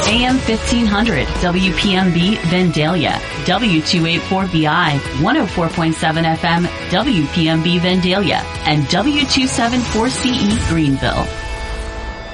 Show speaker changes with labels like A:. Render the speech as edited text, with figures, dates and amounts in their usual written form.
A: AM 1500, WPMB Vandalia, W284BI, 104.7 FM, WPMB Vandalia, and W274CE Greenville.